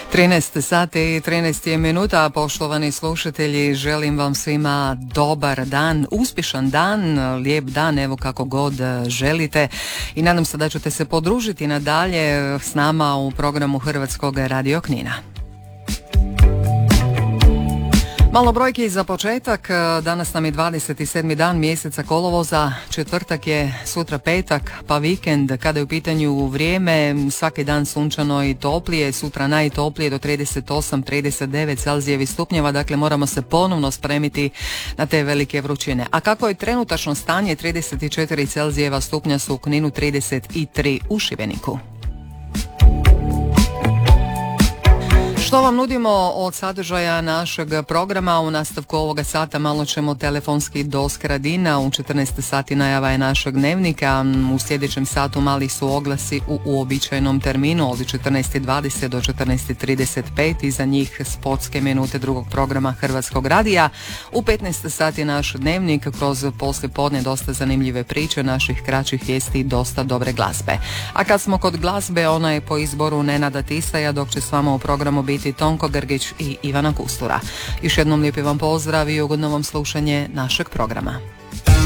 13 sati i 13 minuta, poštovani slušatelji, želim vam svima dobar dan, uspješan dan, lijep dan, evo kako god želite, i nadam se da ćete se podružiti nadalje s nama u programu Hrvatskog radio Knina. Malo brojki za početak. Danas nam je 27. dan mjeseca kolovoza, četvrtak je, sutra petak, pa vikend. Kada je u pitanju vrijeme, svaki dan sunčano i toplije, sutra najtoplije do 38-39 Celzijevih stupnjeva, dakle moramo se ponovno spremiti na te velike vrućine. A kako je trenutačno stanje? 34 Celzijeva stupnja su u Kninu, 33 u Šibeniku. Što vam nudimo od sadržaja našeg programa? U nastavku ovoga sata malo ćemo telefonski do Skradina, u 14 sati najava je našeg dnevnika, u sljedećem satu mali su oglasi u uobičajenom terminu od 14.20 do 14.35, iza njih spotske minute drugog programa Hrvatskog radija. U 15 sati naš dnevnik, kroz poslijepodne dosta zanimljive priče, naših kraćih vijesti i dosta dobre glazbe. A kad smo kod glazbe, ona je po izboru Nenada Tisaja, dok će s vama u programu biti Tonko Grgić i Ivana Kustura. Još jednom lijepi vam pozdrav i ugodno vam slušanje našeg programa.